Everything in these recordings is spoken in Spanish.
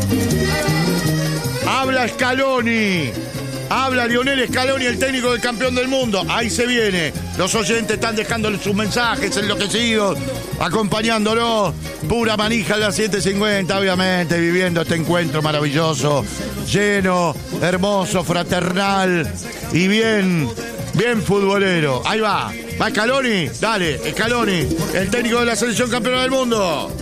Habla Scaloni. Habla Lionel Scaloni, el técnico del campeón del mundo. Ahí se viene. Los oyentes están dejándole sus mensajes enloquecidos, acompañándonos. Pura manija en las 7:50, obviamente, viviendo este encuentro maravilloso, lleno, hermoso, fraternal y bien futbolero. Ahí va. ¿Va Scaloni? Dale, Scaloni, el técnico de la selección campeona del mundo.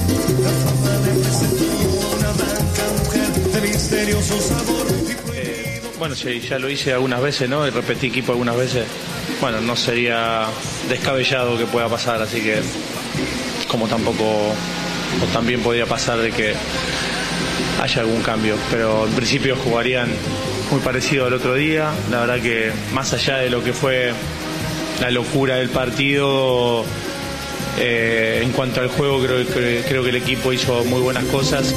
Bueno, sí, ya lo hice algunas veces, ¿no? Y repetí equipo algunas veces. Bueno, no sería descabellado que pueda pasar, así que como tampoco, o también podría pasar de que haya algún cambio. Pero en principio jugarían muy parecido al otro día. La verdad que más allá de lo que fue la locura del partido, en cuanto al juego creo que el equipo hizo muy buenas cosas.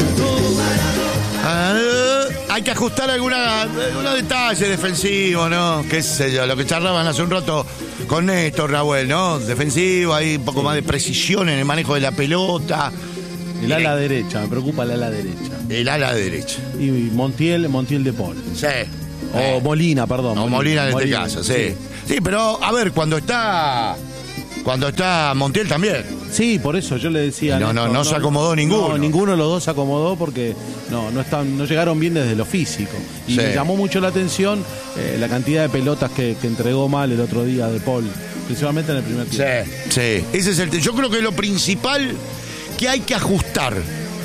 Hay que ajustar algunos detalles defensivos, ¿no? Qué sé yo, lo que charlaban hace un rato con Néstor, Nahuel, ¿no? Defensivo, hay un poco más de precisión en el manejo de la pelota. El ala derecha, me preocupa el ala derecha. El ala derecha. Y Montiel de Paul. Sí. O Molina, perdón. O Molina en este caso, sí. Sí, pero a ver, cuando está Montiel también. Sí, por eso yo le decía. No se acomodó ninguno. No, ninguno de los dos se acomodó porque no llegaron bien desde lo físico. Y me llamó mucho la atención la cantidad de pelotas que entregó mal el otro día de Paul, principalmente en el primer tiempo. Sí. Ese es yo creo que lo principal que hay que ajustar.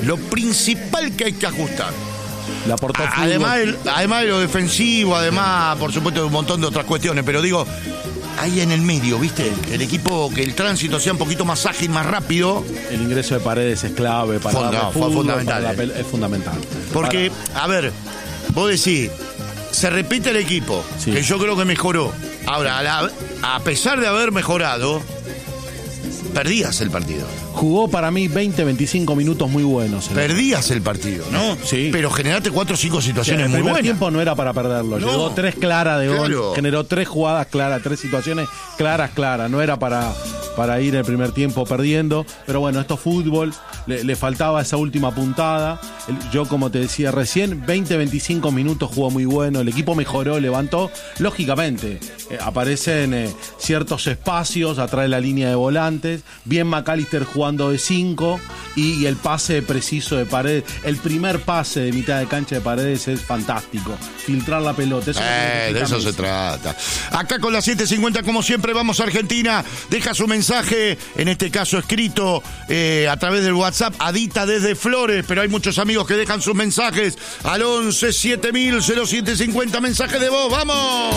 La aportó además de lo defensivo, además, por supuesto, de un montón de otras cuestiones, pero digo, ahí en el medio, ¿viste? El equipo, que el tránsito sea un poquito más ágil, más rápido. El ingreso de Paredes es clave para fue fundamental. Es fundamental. Porque, a ver, vos decís, se repite el equipo, que yo creo que mejoró. Ahora, a pesar de haber mejorado, perdías el partido. Jugó para mí 20-25 minutos muy buenos. Perdías el partido, ¿no? Sí. Pero generaste 4 o 5 situaciones muy buenas. El primer tiempo no era para perderlo. No. Llegó 3 claras de gol. Claro. Generó 3 jugadas claras, 3 situaciones claras. No era para ir el primer tiempo perdiendo. Pero bueno, esto es fútbol. Le faltaba esa última puntada. Yo, como te decía recién, 20-25 minutos jugó muy bueno. El equipo mejoró, levantó. Lógicamente, aparecen ciertos espacios atrás de la línea de volantes. Bien McAllister jugando de 5 y el pase preciso de Paredes. El primer pase de mitad de cancha de Paredes es fantástico. Filtrar la pelota. De eso se trata. Acá con las 7:50, como siempre, vamos a Argentina. Deja su mensaje, en este caso escrito a través del WhatsApp, Adita desde Flores, pero hay muchos amigos que dejan sus mensajes al 11 7000 0750, mensaje de voz. ¡Vamos!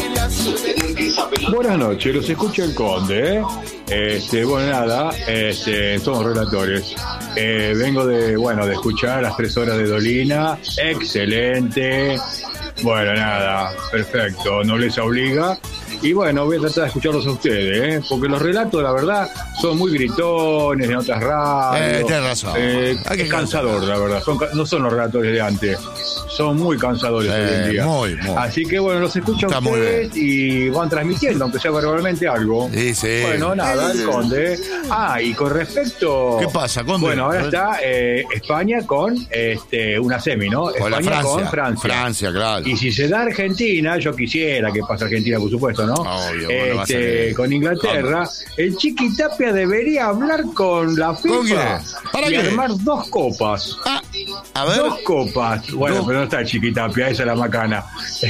Buenas noches, los escucha el Conde, bueno, nada, somos relatores. Vengo de escuchar las 3 horas de Dolina. Excelente. Bueno, nada, perfecto, no les obliga. Y bueno, voy a tratar de escucharlos a ustedes, porque los relatos, la verdad, son muy gritones en otras radios. Tienes razón. Es cansador, la verdad. No son los relatores de antes. Son muy cansadores hoy en día. Muy. Así que bueno, los escucho a ustedes y van transmitiendo, aunque sea verbalmente algo. Sí. Bueno, nada, el Conde. Y con respecto... ¿Qué pasa, Conde? Bueno, ahora está España con una semi, ¿no? Con España con Francia. Francia, claro. Y si se da Argentina, yo quisiera que pase Argentina, por supuesto, ¿no? Obvio, bueno, va a ser... Con Inglaterra, el Chiqui Tapia debería hablar con la FIFA y armar 2 copas. A ver. 2 copas. Bueno, pero no está el Chiqui Tapia, esa es la macana.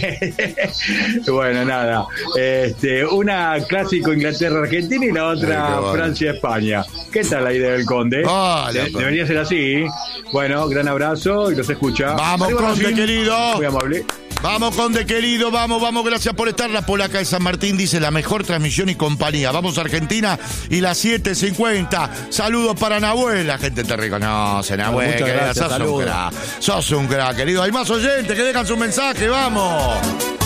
Bueno, nada. Una clásico Inglaterra-Argentina y la otra Francia-España. ¿Qué tal la idea del Conde? Debería ser así. Bueno, gran abrazo y los escucha. Vamos, Conde, querido. Muy amable. Vamos, Conde, querido, vamos, gracias por estar. La polaca de San Martín dice la mejor transmisión y compañía. Vamos a Argentina y las 7:50. Saludos para Nahuel, la gente te reconoce, Nahuel. Muchas gracias, sos un crack, querido. Hay más oyentes que dejan su mensaje, vamos.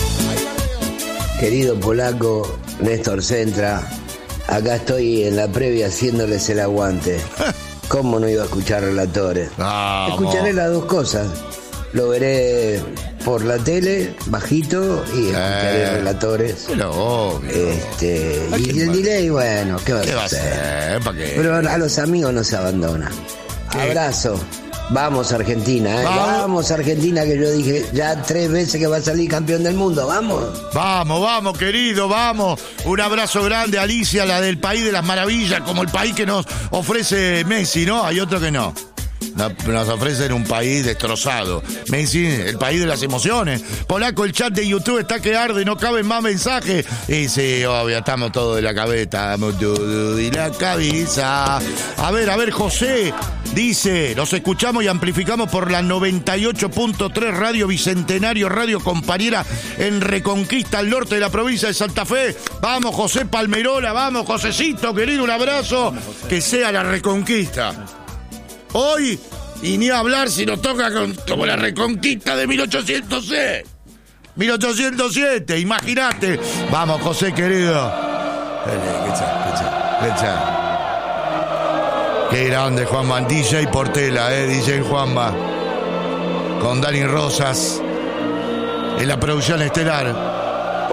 Querido polaco, Néstor Centra, acá estoy en la previa haciéndoles el aguante. ¿Cómo no iba a escuchar relatores? Escucharé las 2 cosas. Lo veré por la tele, bajito, y escucharé relatores. Pero obvio. Y el delay, bueno, ¿qué va a hacer? ¿Para qué? Pero a los amigos no se abandona. Abrazo. Vamos Argentina, vamos Argentina, que yo dije ya 3 veces que va a salir campeón del mundo, vamos. Vamos, querido, vamos. Un abrazo grande, Alicia, la del País de las Maravillas, como el país que nos ofrece Messi, ¿no? Hay otro que no. Nos ofrecen un país destrozado. Messi, el país de las emociones. Polaco, el chat de YouTube está que arde, no caben más mensajes. Y sí, obvio, estamos todos de la cabeza. Estamos todos de la cabeza. A ver, José dice: los escuchamos y amplificamos por la 98.3 Radio Bicentenario, radio compañera en Reconquista, al norte de la provincia de Santa Fe. Vamos, José Palmerola, vamos, Josecito, querido, un abrazo. Que sea la Reconquista. Hoy, y ni hablar si nos toca como la Reconquista de 1807, imagínate. Vamos, José, querido. Qué grande, Juanma. DJ Portela, DJ Juanma. Con Dani Rosas en la producción estelar.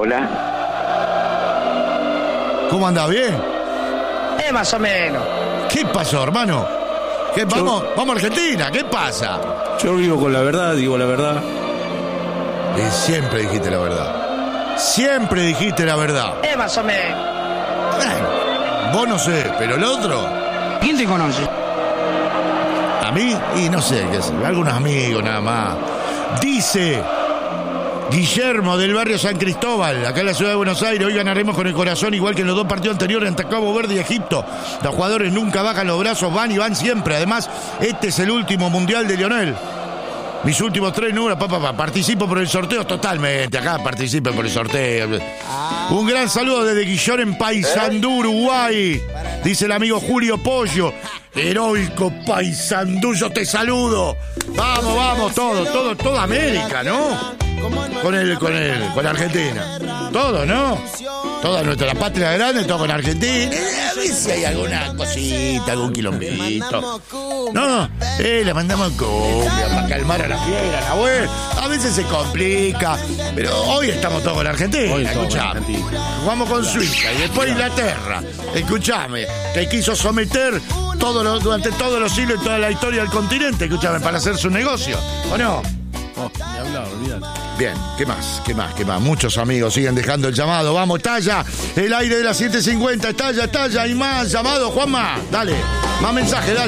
Hola. ¿Cómo andás? ¿Bien? Más o menos. ¿Qué pasó, hermano? Vamos a Argentina, ¿qué pasa? Yo vivo con la verdad, digo la verdad. Y siempre dijiste la verdad. Siempre dijiste la verdad. Más o menos. Vos no sé, pero el otro. ¿Quién te conoce? A mí, y no sé, qué sé, algunos amigos nada más. Dice Guillermo del barrio San Cristóbal, acá en la ciudad de Buenos Aires: hoy ganaremos con el corazón, igual que en los 2 partidos anteriores ante Cabo Verde y Egipto. Los jugadores nunca bajan los brazos, van y van siempre. Además, este es el último mundial de Lionel. Mis últimos 3 números, participo por el sorteo totalmente. Acá participe por el sorteo. Un gran saludo desde Guillón en Paysandú, Uruguay. Dice el amigo Julio Pollo: heroico Paysandú, yo te saludo. Vamos, toda América, ¿no? Con Argentina. Todo, ¿no? Toda la patria grande, todo con Argentina. A ver si hay alguna cosita, algún quilombito. No, le mandamos cumbia para calmar a la fiera, la web. A veces se complica, pero hoy estamos todos con Argentina, escuchame. Jugamos con Suiza y después Inglaterra. Escuchame, que quiso someter durante todos los siglos y toda la historia del continente, escuchame, para hacer su negocio, ¿o no? Ni hablar, olvídate. Bien, ¿qué más? Muchos amigos siguen dejando el llamado. Vamos, Talla, el aire de las 7:50, Talla, y más llamado, Juanma. Dale, más mensaje, dale.